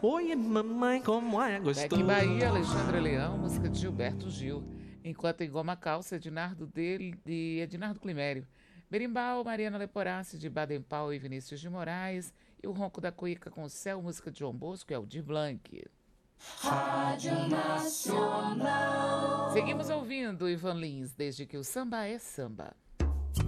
Oi, mamãe, como é gostoso. Beck Bahia, Alexandre Leão, música de Gilberto Gil. Enquanto em Goma Calça, Ednardo dele, de Ednardo Climério. Berimbau, Mariana Leporassi, de Baden Powell e Vinícius de Moraes. E o Ronco da Cuíca com o Céu, música de João Bosco e Aldir Blanc. Rádio Nacional. Seguimos ouvindo Ivan Lins, desde que o samba é samba.